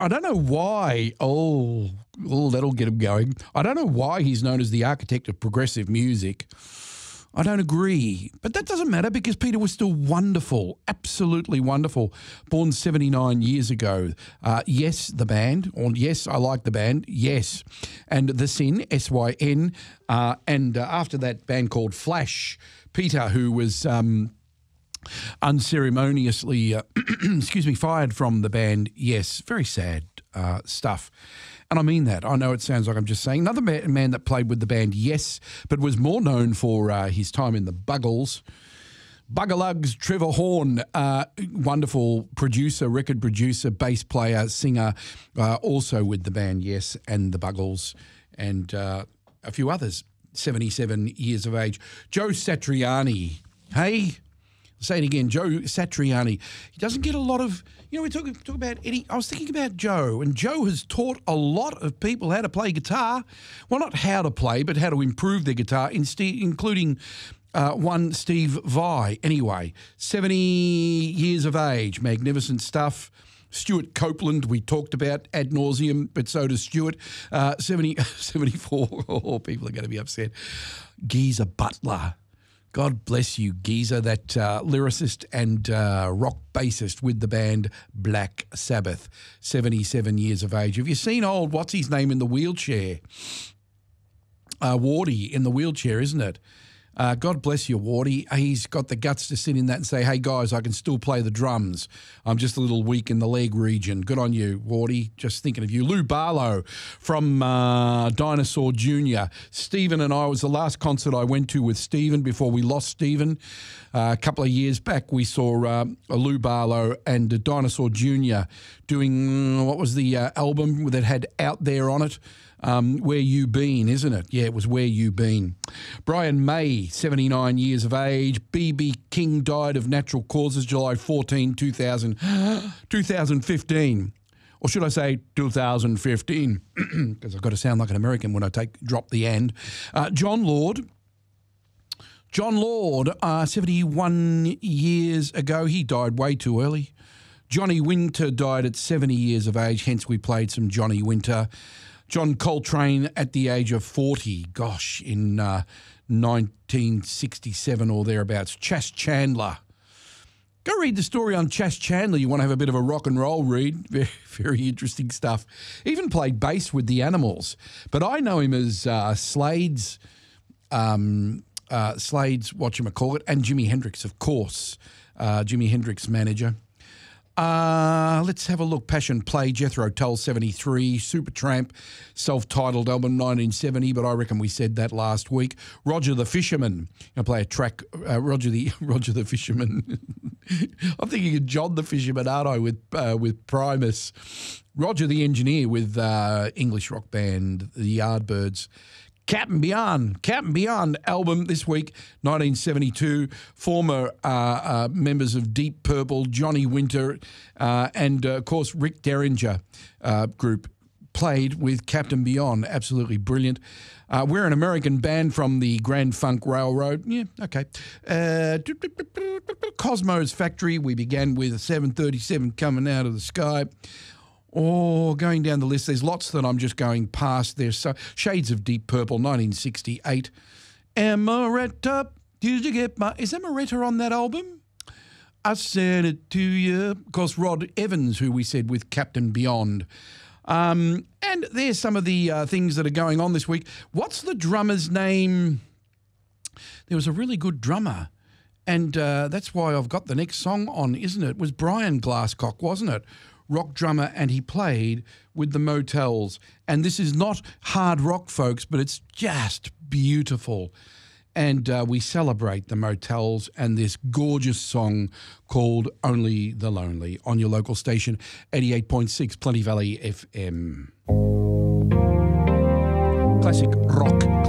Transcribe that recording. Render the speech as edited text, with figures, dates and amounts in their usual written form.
I don't know why. That'll get him going. I don't know why he's known as the architect of progressive music. I don't agree. But that doesn't matter because Peter was still wonderful, absolutely wonderful. Born 79 years ago. Yes, the band. Or yes, I like the band. Yes. And The Sin, S-Y-N. And after that band called Flash, Peter, who was unceremoniously, fired from the band. Yes, very sad stuff. And I mean that. I know it sounds like I'm just saying. Another man that played with the band, yes, but was more known for his time in the Buggles. Buggalugs, Trevor Horn, wonderful producer, record producer, bass player, singer, also with the band, yes, and the Buggles, and a few others, 77 years of age. Joe Satriani, hey? Say it again, Joe Satriani. He doesn't get a lot of, we talk about Eddie. I was thinking about Joe, and Joe has taught a lot of people how to play guitar. Well, not how to play, but how to improve their guitar, including one Steve Vai. Anyway, 70 years of age, magnificent stuff. Stuart Copeland, we talked about ad nauseum, but so does Stuart. 74, people are going to be upset. Geezer Butler. God bless you, Geezer, that lyricist and rock bassist with the band Black Sabbath, 77 years of age. Have you seen old, what's his name in the wheelchair? Wardy in the wheelchair, isn't it? God bless you, Wardy. He's got the guts to sit in that and say, hey, guys, I can still play the drums. I'm just a little weak in the leg region. Good on you, Wardy. Just thinking of you. Lou Barlow from Dinosaur Jr. Stephen and I, was the last concert I went to with Stephen before we lost Stephen. A couple of years back, we saw Lou Barlow and Dinosaur Jr. doing, what was the album that had Out There on it? Where You Been, isn't it? Yeah, it was Where You Been. Brian May, 79 years of age. B.B. King died of natural causes July 14, 2015. Or should I say 2015? Because I've got to sound like an American when I drop the and. John Lord, 71 years ago. He died way too early. Johnny Winter died at 70 years of age, hence we played some Johnny Winter. John Coltrane at the age of 40, gosh, in 1967 or thereabouts. Chas Chandler. Go read the story on Chas Chandler. You want to have a bit of a rock and roll read. Very, very interesting stuff. Even played bass with the Animals. But I know him as Slade's whatchamacallit, and Jimi Hendrix, of course. Jimi Hendrix manager. Let's have a look. Passion Play, Jethro Tull, 73. Supertramp, self-titled album, 1970, but I reckon we said that last week. Roger the Fisherman. I'll play a track, Roger the Fisherman. I'm thinking of John the Fisherman, aren't I, with Primus. Roger the Engineer with English rock band, the Yardbirds. Captain Beyond album this week, 1972. Former members of Deep Purple, Johnny Winter, and, of course, Rick Derringer group played with Captain Beyond. Absolutely brilliant. We're an American band from the Grand Funk Railroad. Yeah, okay. Cosmo's Factory. We began with a 737 coming out of the sky. Oh, going down the list, there's lots that I'm just going past. There's Shades of Deep Purple, 1968. Amaretta, did you get my... Is Amaretta on that album? I sent it to you. Of course, Rod Evans, who we said with Captain Beyond. And there's some of the things that are going on this week. What's the drummer's name? There was a really good drummer. And that's why I've got the next song on, isn't it? It was Brian Glasscock, wasn't it? Rock drummer, and he played with the Motels. And this is not hard rock, folks, but it's just beautiful. And we celebrate the Motels and this gorgeous song called Only the Lonely on your local station, 88.6 Plenty Valley FM. Classic rock.